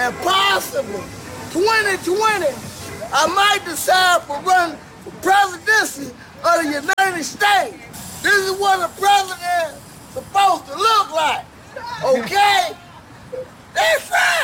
and possibly 2020, I might decide to run for presidency of the United States. This is what a president